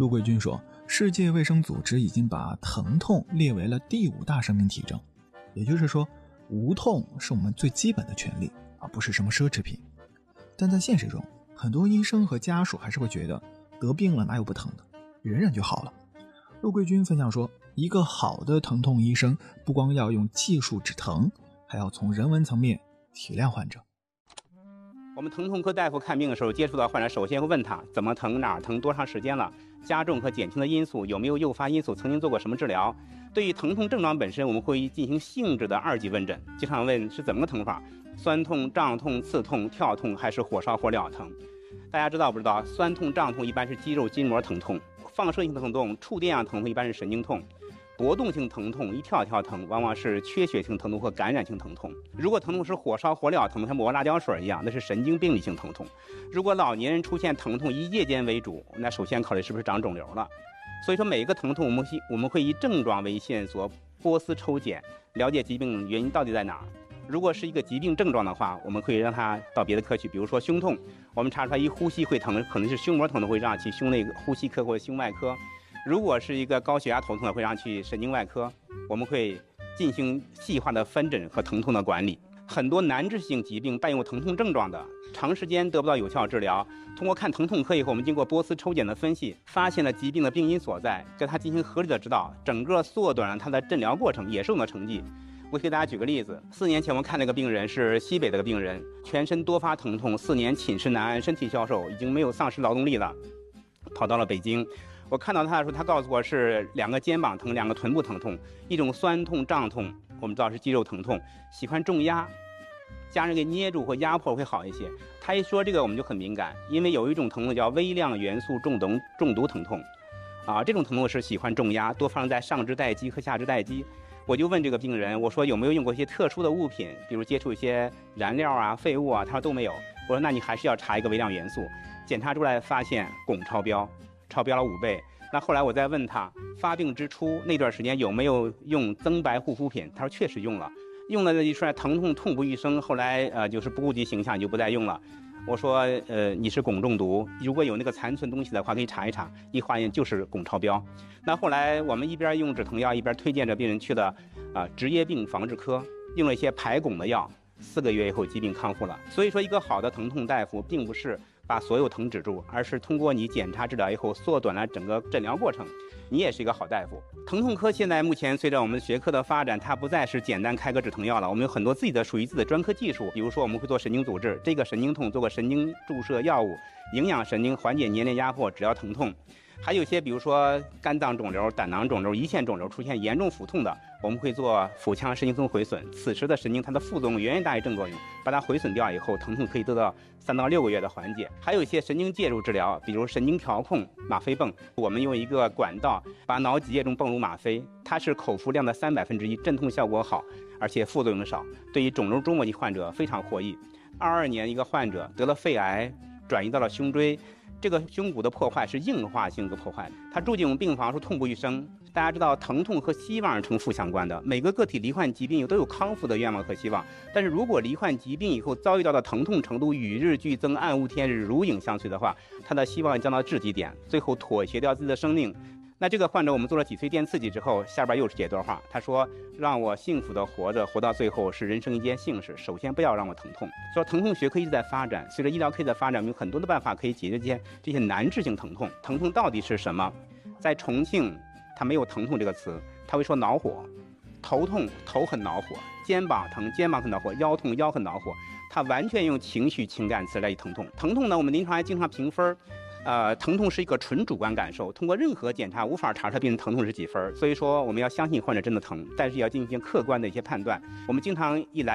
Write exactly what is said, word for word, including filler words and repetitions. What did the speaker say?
陆桂军说，世界卫生组织已经把疼痛列为了第五大生命体征，也就是说，无痛是我们最基本的权利，而不是什么奢侈品。但在现实中，很多医生和家属还是会觉得得病了哪有不疼的，忍忍就好了。陆桂军分享说，一个好的疼痛医生不光要用技术止疼，还要从人文层面体谅患者。 我们疼痛科大夫看病的时候，接触到患者，首先会问他怎么疼、哪儿疼、多长时间了，加重和减轻的因素，有没有诱发因素，曾经做过什么治疗。对于疼痛症状本身，我们会进行性质的二级问诊，经常问是怎么个疼法，酸痛、胀痛、刺痛、跳痛，还是火烧火燎疼。大家知道不知道，酸痛、胀痛一般是肌肉筋膜疼痛，放射性疼痛、触电样疼痛一般是神经痛，搏动性疼痛、一跳跳疼往往是缺血性疼痛或感染性疼痛。如果疼痛是火烧火燎疼，像抹辣椒水一样，那是神经病理性疼痛。如果老年人出现疼痛以夜间为主，那首先考虑是不是长肿瘤了。所以说每一个疼痛我们我们会以症状为线索，波丝抽检，了解疾病原因到底在哪儿。如果是一个疾病症状的话，我们可以让他到别的科去，比如说胸痛，我们查出来一呼吸会疼，可能是胸膜疼的，会让去胸内呼吸科或者胸外科。如果是一个高血压头痛的，会让去神经外科，我们会进行细化的分诊和疼痛的管理。很多难治性疾病伴有疼痛症状的，长时间得不到有效治疗，通过看疼痛科以后，我们经过波丝抽检的分析，发现了疾病的病因所在，对他进行合理的指导，整个缩短了他的诊疗过程，也是我们的成绩。我给大家举个例子，四年前我们看那个病人是西北的个病人，全身多发疼痛，四年寝食难安，身体消瘦，已经没有丧失劳动力了，跑到了北京。我看到他的时候，他告诉我是两个肩膀疼，两个臀部疼痛，一种酸痛胀痛，我们知道是肌肉疼痛，喜欢重压，家人给捏住或压迫会好一些。他一说这个我们就很敏感，因为有一种疼痛叫微量元素中毒中毒疼痛，啊，这种疼痛是喜欢重压，多发生在上肢带肌和下肢带肌。我就问这个病人，我说有没有用过一些特殊的物品，比如接触一些燃料啊、废物啊？他说都没有。我说那你还是要查一个微量元素，检查出来发现汞超标，超标了五倍。那后来我再问他，发病之初那段时间有没有用增白护肤品？他说确实用了，用了一出来疼痛痛不欲生，后来呃就是不顾及形象就不再用了。我说呃你是汞中毒，如果有那个残存东西的话可以查一查，一化验就是汞超标。那后来我们一边用止疼药，一边推荐着病人去了啊、呃、职业病防治科，用了一些排汞的药，四个月以后疾病康复了。所以说一个好的疼痛大夫并不是把所有疼止住，而是通过你检查治疗以后缩短了整个诊疗过程，你也是一个好大夫。疼痛科现在目前随着我们学科的发展，它不再是简单开个止疼药了，我们有很多自己的属于自己的专科技术，比如说我们会做神经阻滞，这个神经痛做个神经注射药物，营养神经缓解粘连压迫，治疗疼痛。还有一些比如说肝脏肿瘤、胆囊肿瘤、胰腺肿瘤出现严重腹痛的，我们会做腹腔神经丛毁损，此时的神经它的副作用远远大于正作用，把它毁损掉以后，疼痛可以得到三到六个月的缓解。还有一些神经介入治疗，比如神经调控、吗啡泵，我们用一个管道把脑脊液中泵入吗啡，它是口服量的三百分之一，镇痛效果好，而且副作用少，对于肿瘤终末期患者非常获益。二二年一个患者得了肺癌，转移到了胸椎。这个胸骨的破坏是硬化性的破坏，他住进我们病房说痛不欲生。大家知道疼痛和希望是成负相关的，每个个体罹患疾病都有康复的愿望和希望，但是如果罹患疾病以后遭遇到的疼痛程度与日俱增、暗无天日、如影相随的话，他的希望降到至极点，最后妥协掉自己的生命。那这个患者我们做了脊髓电刺激之后，下边又是这段话，他说让我幸福的活着，活到最后是人生一件幸事，首先不要让我疼痛。说疼痛学科一直在发展，随着医疗科技的发展，我们有很多的办法可以解决这些这些难治性疼痛。疼痛到底是什么？在重庆他没有疼痛这个词，他会说恼火，头痛头很恼火，肩膀疼肩膀很恼火，腰痛腰很恼火，他完全用情绪情感词来疼痛。疼痛呢，我们临床还经常评分。呃，疼痛是一个纯主观感受，通过任何检查无法查出病人疼痛是几分，所以说我们要相信患者真的疼，但是也要进行客观的一些判断。我们经常一来